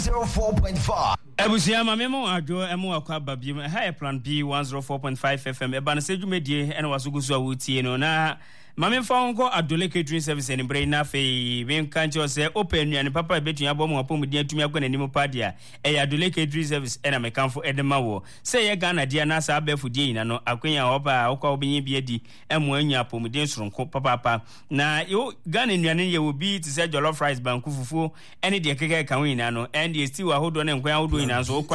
104.5. Ebusia memo adwo emu akwa babiem ha plan B 104.5 FM eba na sedwumedie ene wasoguso awutie no na mame fa onko Adole Catering Service ni brain na fe ben kanche se open nuane papa betu ya bomo apomudi atumi akwa nanim padia e Adole Catering Service ena mekanfo edema wo se ye Ghana dia na sa abafudie ina no akwenya oba okwa obenye biedi emu anya apomudi soronko papa na yo Ghana nuane ye obi ti se jollof rice banku fufu ene de keke kan ina no and ye still ahodo na nkwan ahodo ina so